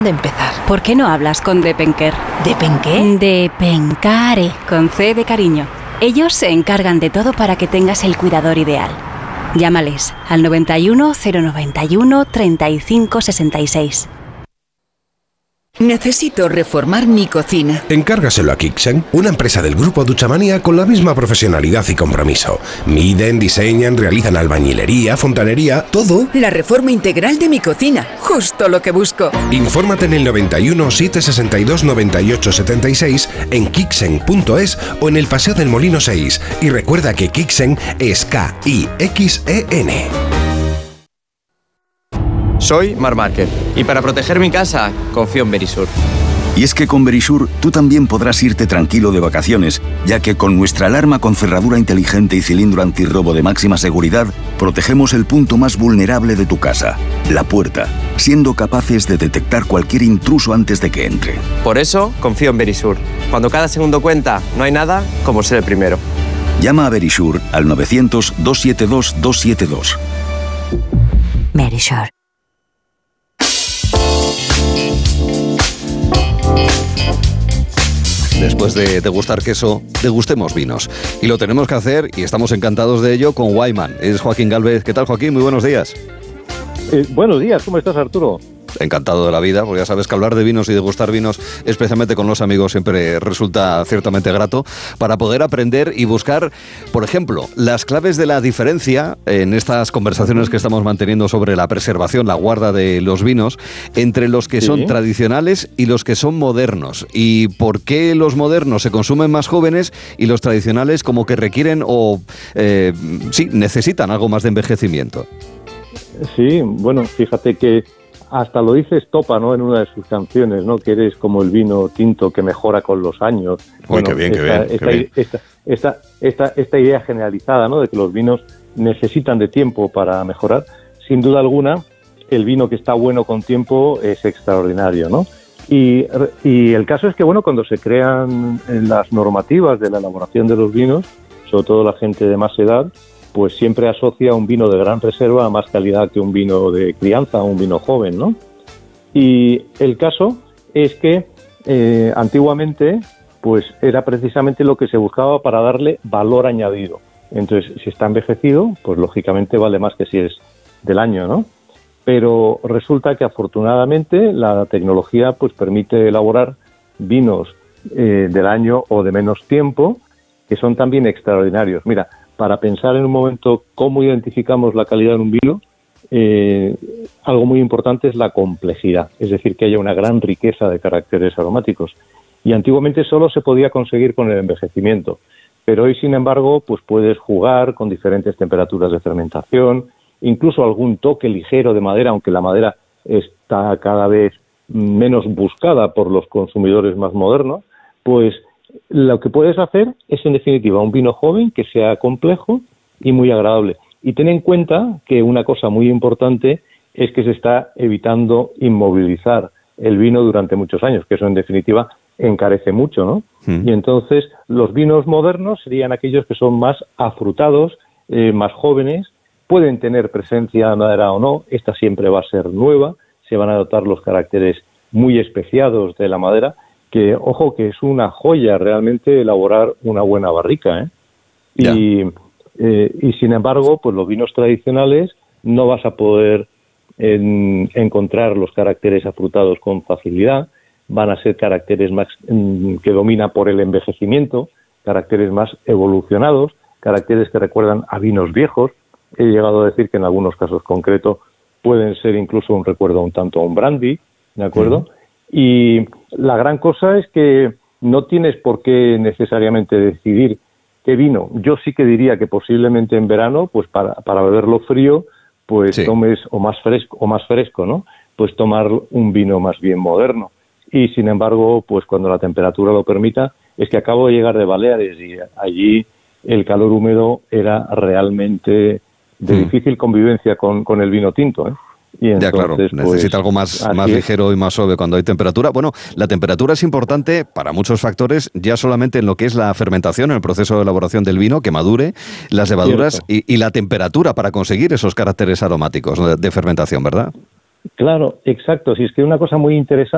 de empezar. ¿Por qué no hablas con Depenker? ¿Depenqué? Depencare, con C de cariño. Ellos se encargan de todo para que tengas el cuidador ideal. Llámales al 91 091 35 66. Necesito reformar mi cocina. Encárgaselo a Kixen, una empresa del grupo Duchamanía con la misma profesionalidad y compromiso. Miden, diseñan, realizan albañilería, fontanería, todo. La reforma integral de mi cocina, justo lo que busco. Infórmate en el 91 762 98 76, en kixen.es o en el Paseo del Molino 6. Y recuerda que Kixen es K-I-X-E-N. Soy Marc Márquez y para proteger mi casa confío en Verisur. Y es que con Verisur tú también podrás irte tranquilo de vacaciones, ya que con nuestra alarma con cerradura inteligente y cilindro antirrobo de máxima seguridad, protegemos el punto más vulnerable de tu casa, la puerta, siendo capaces de detectar cualquier intruso antes de que entre. Por eso confío en Verisur. Cuando cada segundo cuenta, no hay nada como ser el primero. Llama a Verisur al 900-272-272. Verisur. Después de degustar queso, degustemos vinos. Y lo tenemos que hacer, y estamos encantados de ello, con Wayman. Es Joaquín Gálvez. ¿Qué tal, Joaquín? Muy buenos días. Buenos días, ¿cómo estás, Arturo? Encantado de la vida, porque ya sabes que hablar de vinos y degustar vinos, especialmente con los amigos, siempre resulta ciertamente grato, para poder aprender y buscar, por ejemplo, las claves de la diferencia en estas conversaciones que estamos manteniendo sobre la preservación, la guarda de los vinos, entre los que son tradicionales y los que son modernos. Y por qué los modernos se consumen más jóvenes y los tradicionales como que requieren o necesitan algo más de envejecimiento. Sí, bueno, fíjate que hasta lo dice Estopa, ¿no?, en una de sus canciones, ¿no?, que eres como el vino tinto que mejora con los años. Uy, qué bien. Esta idea generalizada, ¿no?, de que los vinos necesitan de tiempo para mejorar, sin duda alguna, el vino que está bueno con tiempo es extraordinario, ¿no? Y el caso es que, bueno, cuando se crean las normativas de la elaboración de los vinos, sobre todo la gente de más edad, pues siempre asocia un vino de gran reserva a más calidad que un vino de crianza, un vino joven, ¿no? Y el caso es que antiguamente pues era precisamente lo que se buscaba para darle valor añadido. Entonces, si está envejecido, pues lógicamente vale más que si es del año, ¿no? Pero resulta que afortunadamente la tecnología pues permite elaborar vinos del año o de menos tiempo, que son también extraordinarios. Mira, para pensar en un momento cómo identificamos la calidad de un vino, algo muy importante es la complejidad, es decir, que haya una gran riqueza de caracteres aromáticos. Y antiguamente solo se podía conseguir con el envejecimiento, pero hoy, sin embargo, pues puedes jugar con diferentes temperaturas de fermentación, incluso algún toque ligero de madera, aunque la madera está cada vez menos buscada por los consumidores más modernos, pues lo que puedes hacer es, en definitiva, un vino joven que sea complejo y muy agradable. Y ten en cuenta que una cosa muy importante es que se está evitando inmovilizar el vino durante muchos años, que eso, en definitiva, encarece mucho, ¿no? Y entonces los vinos modernos serían aquellos que son más afrutados, más jóvenes, pueden tener presencia de madera o no, esta siempre va a ser nueva, se van a notar los caracteres muy especiados de la madera, que, ojo, que es una joya realmente elaborar una buena barrica, ¿eh? Y sin embargo, pues los vinos tradicionales no vas a poder encontrar los caracteres afrutados con facilidad, van a ser caracteres más que dominan por el envejecimiento, caracteres más evolucionados, caracteres que recuerdan a vinos viejos. He llegado a decir que en algunos casos concretos pueden ser incluso un recuerdo un tanto a un brandy, ¿de acuerdo? Y la gran cosa es que no tienes por qué necesariamente decidir qué vino. Yo sí que diría que posiblemente en verano, pues para beberlo frío, pues tomes o más fresco, ¿no? Pues tomar un vino más bien moderno. Y sin embargo, pues cuando la temperatura lo permita, es que acabo de llegar de Baleares y allí el calor húmedo era realmente de difícil convivencia con el vino tinto, ¿eh? Y entonces, claro, necesita algo más ligero y más suave cuando hay temperatura. Bueno, la temperatura es importante para muchos factores, ya solamente en lo que es la fermentación, en el proceso de elaboración del vino, que madure, las levaduras y la temperatura para conseguir esos caracteres aromáticos de fermentación, ¿verdad? Claro, exacto. Si es que una cosa muy interesante